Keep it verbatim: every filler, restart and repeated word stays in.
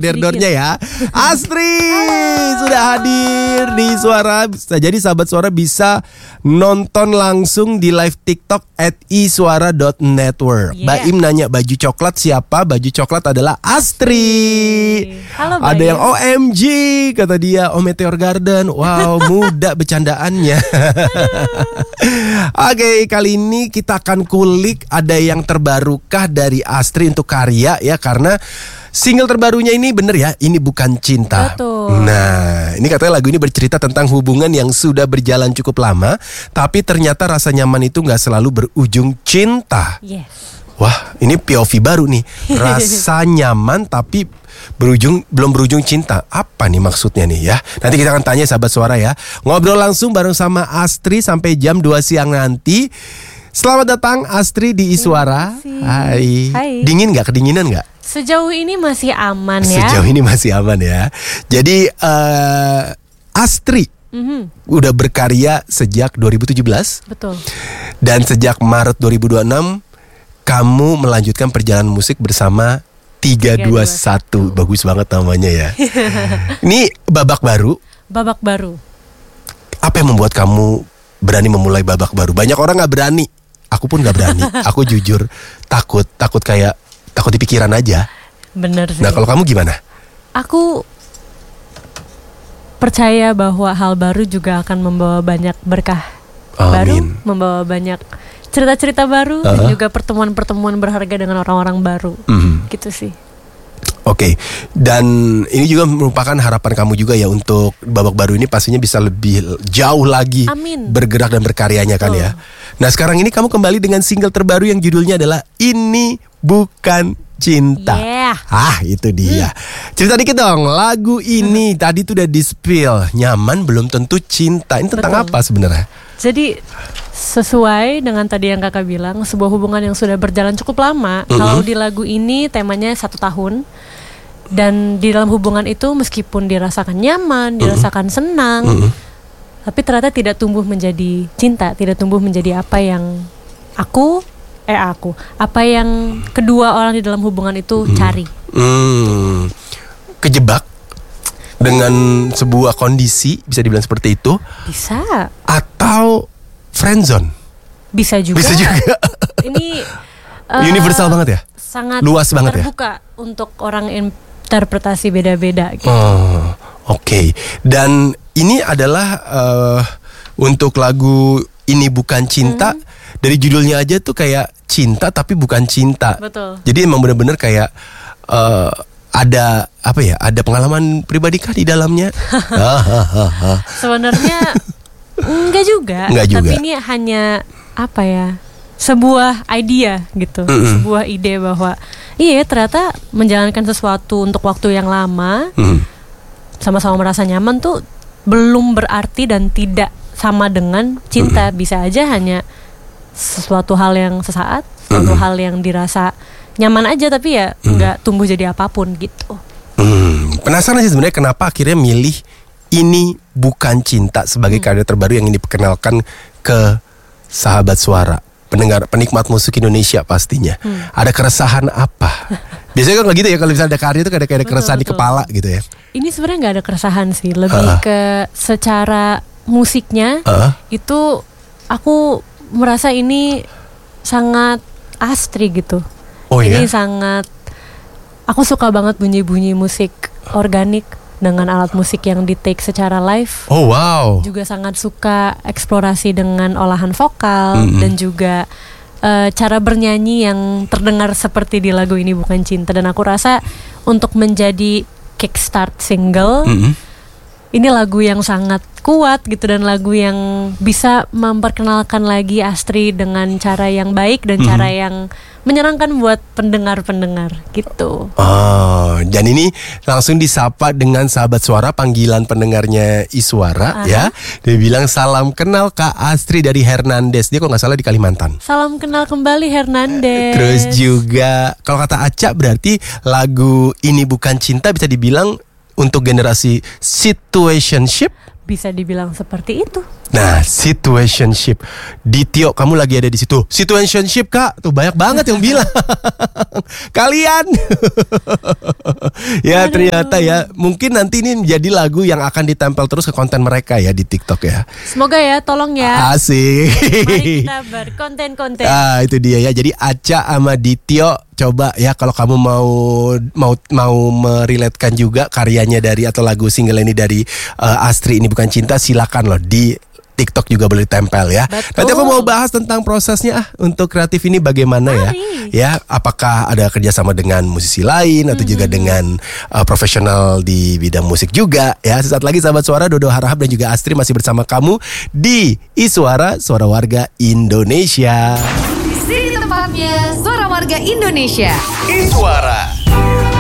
der-dornya ya. Astri sudah hadir di Suara. Jadi sahabat Suara bisa nonton langsung di live TikTok at isuara dot network. Yeah. Baim nanya baju coklat siapa? Baju coklat adalah Astri. Halo, ada yang O M G kata dia, Oh Meteor Garden. Wow, muda bercandaannya. Oke, okay, kali ini kita akan kulik ada yang terbarukah dari Astri untuk karya ya, karena single terbarunya ini bener ya, Ini Bukan Cinta. Betul. Nah, ini katanya lagu ini bercerita tentang hubungan yang sudah berjalan cukup lama, tapi ternyata rasa nyaman itu gak selalu berujung cinta. Yes. Wah, ini P O V baru nih. Rasa nyaman tapi berujung belum berujung cinta. Apa nih maksudnya nih ya? Nanti kita akan tanya sahabat Suara ya. Ngobrol langsung bareng sama Astri sampai jam dua siang nanti. Selamat datang Astri di Isuara. Hai. Hai. Dingin gak? Kedinginan gak? Sejauh ini masih aman ya. Sejauh ini masih aman ya. Jadi uh, Astri mm-hmm. udah berkarya sejak dua ribu tujuh belas. Betul. Dan sejak Maret dua ribu dua puluh enam kamu melanjutkan perjalanan musik bersama tiga dua satu. Bagus banget namanya ya. Ini babak baru. Babak baru. Apa yang membuat kamu berani memulai babak baru? Banyak orang gak berani. Aku pun gak berani. Aku jujur takut. Takut kayak takut di pikiran aja. Bener sih. Nah kalau kamu gimana? Aku percaya bahwa hal baru juga akan membawa banyak berkah. Amin. Baru membawa banyak cerita-cerita baru, uh-huh. dan juga pertemuan-pertemuan berharga dengan orang-orang baru. Mm. Gitu sih. Oke, okay. Dan ini juga merupakan harapan kamu juga ya untuk babak baru ini pastinya bisa lebih jauh lagi Amin. bergerak dan berkaryanya kan oh. ya. Nah sekarang ini kamu kembali dengan single terbaru yang judulnya adalah Ini Bukan Cinta. Yeah. Ah itu dia. Hmm. Cerita dikit dong, lagu ini hmm. tadi tuh udah di-spill. Nyaman belum tentu cinta. Ini tentang Betul. apa sebenarnya? Jadi sesuai dengan tadi yang kakak bilang, sebuah hubungan yang sudah berjalan cukup lama. Mm-hmm. Kalau di lagu ini temanya satu tahun. Dan di dalam hubungan itu meskipun dirasakan nyaman, dirasakan mm-hmm. senang, mm-hmm. tapi ternyata tidak tumbuh menjadi cinta, tidak tumbuh menjadi apa yang aku eh aku apa yang kedua orang di dalam hubungan itu mm-hmm. cari. Mm. Kejebak dengan sebuah kondisi, bisa dibilang seperti itu. Bisa. Atau friendzone. Bisa juga. Bisa juga. Ini uh, universal banget ya. Sangat luas banget terbuka ya. Untuk orang interpretasi beda-beda gitu. Oh, oke. Okay. Dan ini adalah uh, untuk lagu Ini Bukan Cinta. Hmm. Dari judulnya aja tuh kayak cinta tapi bukan cinta. Betul. Jadi emang benar-benar kayak uh, ada apa ya? Ada pengalaman pribadi kah di dalamnya? Sebenarnya enggak juga. Enggak juga. Tapi ini hanya apa ya? Sebuah idea gitu. Mm-hmm. Sebuah ide bahwa iya ternyata menjalankan sesuatu untuk waktu yang lama, mm-hmm. sama-sama merasa nyaman tuh belum berarti dan tidak sama dengan cinta. Mm-hmm. Bisa aja hanya sesuatu hal yang sesaat, sesuatu mm-hmm. hal yang dirasa nyaman aja tapi ya nggak hmm. tumbuh jadi apapun gitu. Hmm, penasaran sih sebenarnya kenapa akhirnya milih Ini Bukan Cinta sebagai hmm. karya terbaru yang ingin diperkenalkan ke sahabat Suara, pendengar penikmat musik Indonesia pastinya. Hmm. Ada keresahan apa? Biasanya kan gitu ya kalau misalnya ada karya itu ada kayak keresahan betul. Di kepala gitu ya. Ini sebenarnya nggak ada keresahan sih, lebih uh. ke secara musiknya uh. itu aku merasa ini sangat Astri gitu. Oh, ini ya? Sangat, aku suka banget bunyi-bunyi musik organik dengan alat musik yang di take secara live. Oh wow. Juga sangat suka eksplorasi dengan olahan vokal mm-hmm. dan juga uh, cara bernyanyi yang terdengar seperti di lagu Ini Bukan Cinta. Dan aku rasa untuk menjadi kickstart single, mm-hmm. ini lagu yang sangat kuat gitu dan lagu yang bisa memperkenalkan lagi Astri dengan cara yang baik dan mm-hmm. cara yang menyenangkan buat pendengar-pendengar gitu. Oh, dan ini langsung disapa dengan sahabat Suara, panggilan pendengarnya Isuara. Aha. Ya. Dia bilang salam kenal Kak Astri dari Hernandez. Dia kok nggak salah di Kalimantan. Salam kenal kembali Hernandez. Terus juga kalau kata Aca berarti lagu Ini Bukan Cinta bisa dibilang untuk generasi situationship. Bisa dibilang seperti itu. Nah, situationship. Ditio, kamu lagi ada di situ. Situationship, Kak. Tuh banyak banget yang bilang. Kalian. Ya, Aduh. ternyata ya. Mungkin nanti ini menjadi lagu yang akan ditempel terus ke konten mereka ya di TikTok ya. Semoga ya, tolong ya. Asik. Mari kita berkonten-konten. Ah, itu dia ya. Jadi Aca sama Ditio, coba ya kalau kamu mau mau mau merelatekan juga karyanya dari atau lagu single ini dari uh, Astri Ini Bukan Cinta, silakan loh di TikTok juga boleh ditempel ya. Betul. Nanti aku mau bahas tentang prosesnya ah untuk kreatif ini bagaimana ya. Mari. Ya, apakah ada kerjasama dengan musisi lain atau juga dengan uh, profesional di bidang musik juga ya. Sesaat lagi sahabat suara, Dodo Harahap dan juga Astri masih bersama kamu di Iswara, Suara Warga Indonesia. Di sini tempatnya Suara Warga Indonesia. Iswara.